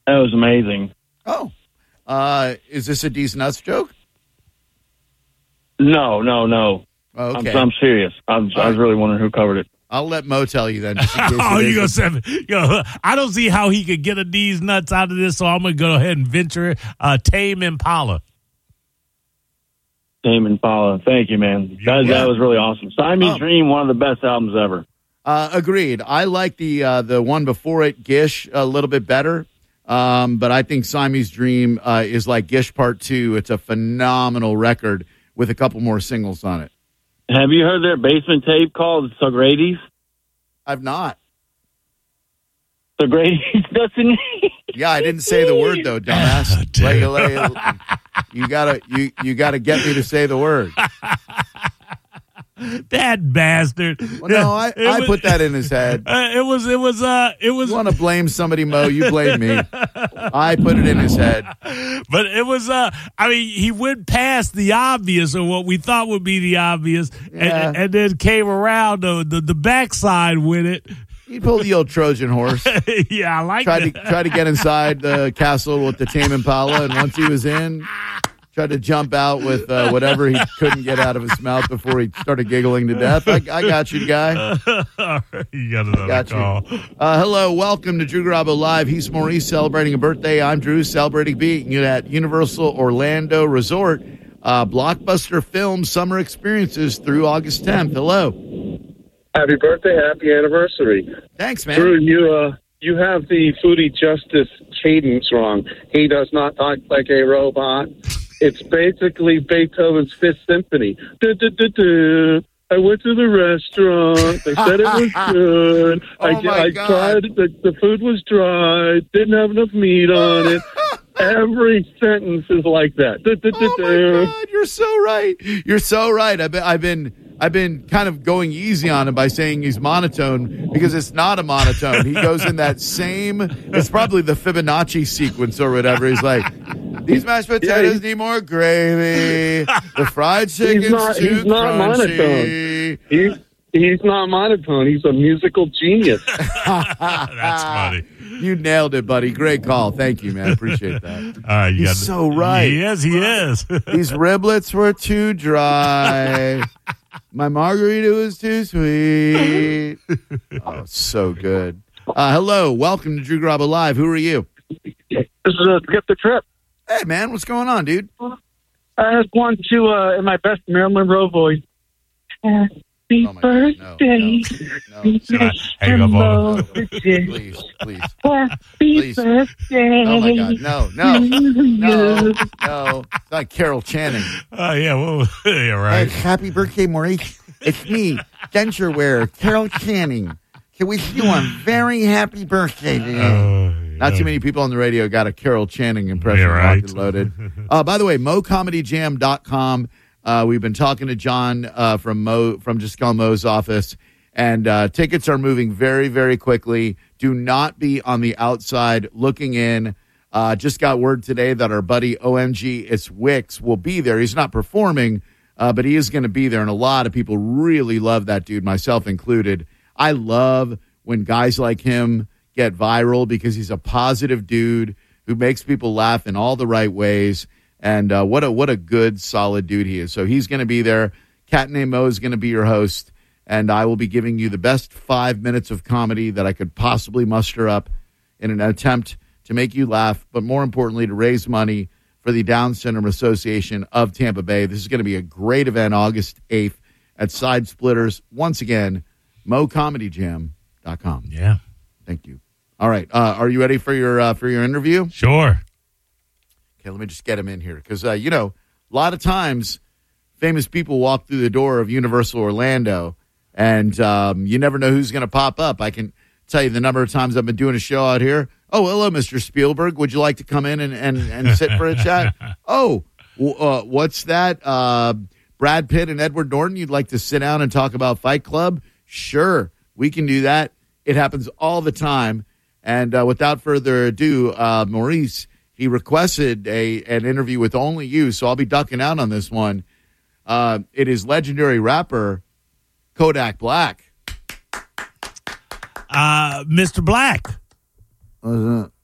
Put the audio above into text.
That was amazing. Oh. Is this a D's Nuts joke? No. Oh, okay. I'm serious. I was really wondering who covered it. I'll let Mo tell you then. Just in case Oh, you gonna say? I don't see how he could get a D's Nuts out of this, so I'm gonna go ahead and venture Tame Impala. Tame Impala. Thank you, man. That was really awesome. Siamese Dream, one of the best albums ever. Agreed. I like the one before it, Gish, a little bit better. But I think Siamese Dream is like Gish Part 2. It's a phenomenal record with a couple more singles on it. Have you heard their basement tape called Sogradis? I've not. Sogradis, doesn't Yeah, I didn't say the word though, dumbass. You gotta get me to say the word. That bastard. Well, no, I put that in his head. It was. You want to blame somebody, Mo? You blame me. I put it in his head. But it was. He went past the obvious, or what we thought would be the obvious, and then came around the backside with it. He pulled the old Trojan horse. Yeah, I like that. Tried to get inside the castle with the Tame Impala, and once he was in, tried to jump out with whatever he couldn't get out of his mouth before he started giggling to death. I got you, guy. You got another call. Hello, welcome to Drew Garabo Live. He's Maurice celebrating a birthday. I'm Drew celebrating being at Universal Orlando Resort. Blockbuster Film Summer Experiences through August 10th. Hello. Happy birthday, happy anniversary. Thanks, man. Drew, you have the Foodie Justice cadence wrong. He does not talk like a robot. It's basically Beethoven's Fifth Symphony. I went to the restaurant. They said it was good. I tried it. The food was dry. Didn't have enough meat on it. Every sentence is like that. Oh my God, you're so right. You're so right. I've been kind of going easy on him by saying he's monotone because it's not a monotone. He goes in that same. It's probably the Fibonacci sequence or whatever. He's like, these mashed potatoes need more gravy. The fried chicken's too crunchy. He's not monotone. He's a musical genius. That's funny. You nailed it, buddy. Great call. Thank you, man. Appreciate that. He's so right. He is. These riblets were too dry. My margarita was too sweet. Oh, so good. Hello. Welcome to Drew Garabo Live. Who are you? This is Skip the Trip. Hey, man. What's going on, dude? I just want to, in my best Marilyn Monroe voice, happy birthday. No. Hang up on him. Please. Happy birthday. Oh, my God. No. It's like Carol Channing. Yeah, well, yeah, right. Hey, happy birthday, Maurice. It's me, denture wearer, Carol Channing. Can we wish you a very happy birthday today? Not too many people on the radio got a Carol Channing impression. Yeah, right. Locked and loaded. By the way, MoComedyJam.com. We've been talking to John from Just Call Mo's office, and tickets are moving very, very quickly. Do not be on the outside looking in. Just got word today that our buddy OMG It's Wicks will be there. He's not performing, but he is going to be there, and a lot of people really love that dude, myself included. I love when guys like him get viral because he's a positive dude who makes people laugh in all the right ways. And what a good, solid dude he is. So he's going to be there. Cat Named Mo is going to be your host. And I will be giving you the best 5 minutes of comedy that I could possibly muster up in an attempt to make you laugh, but more importantly, to raise money for the Down Syndrome Association of Tampa Bay. This is going to be a great event, August 8th at Side Splitters. Once again, MoComedyJam.com. Yeah. Thank you. All right. Are you ready for your interview? Sure. Okay, let me just get him in here because, a lot of times famous people walk through the door of Universal Orlando, and you never know who's going to pop up. I can tell you the number of times I've been doing a show out here. Oh, hello, Mr. Spielberg. Would you like to come in and sit for a chat? Oh, what's that? Brad Pitt and Edward Norton, you'd like to sit down and talk about Fight Club? Sure, we can do that. It happens all the time. And without further ado, Maurice, he requested an interview with only you, so I'll be ducking out on this one. It is legendary rapper Kodak Black. Mr. Black. What's that?